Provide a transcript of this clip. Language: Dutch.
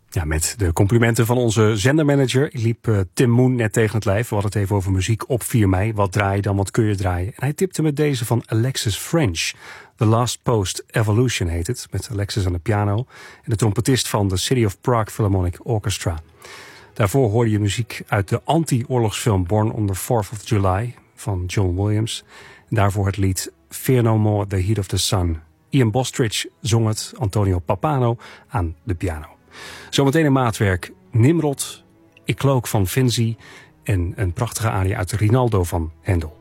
Ja, met de complimenten van onze zendermanager liep Tim Moon net tegen het lijf. We hadden het even over muziek op 4 mei. Wat draai je dan, wat kun je draaien? En hij tipte met deze van Alexis French. The Last Post Evolution heet het, met Alexis aan de piano. En de trompetist van de City of Prague Philharmonic Orchestra. Daarvoor hoorde je muziek uit de anti-oorlogsfilm Born on the 4th of July van John Williams. En daarvoor het lied Fear No More, The Heat of the Sun. Ian Bostridge zong het, Antonio Pappano aan de piano. Zometeen een maatwerk Nimrod, Ik Klook van Finzi en een prachtige aria uit Rinaldo van Hendel.